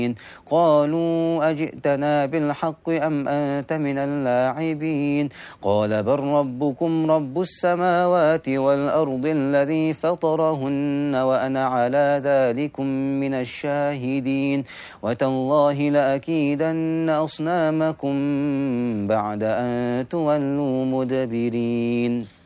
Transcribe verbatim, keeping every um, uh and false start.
قالوا أجئتنا بالحق أم أنت من اللاعبين قال بل ربكم رب السماوات والأرض الذي فطرهن وأنا على ذلكم من الشاهدين وتالله لأكيدن أصنامكم بعد أن تولوا مدبرين.